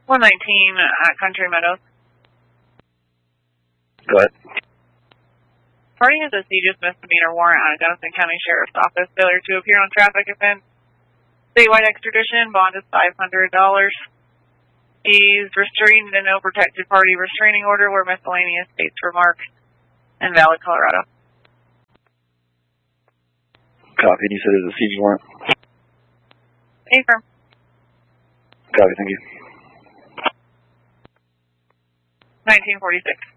119 at Country Meadows. Go ahead. Party has a CJIS misdemeanor warrant on a Gunnison County Sheriff's Office. Failure to appear on traffic offense. Statewide extradition. Bond is $500. He's restrained in no protected party restraining order where miscellaneous states remark in Valid, Colorado. Copy. And you said there's a siege warrant? Affirm. Copy. Thank you. 1946.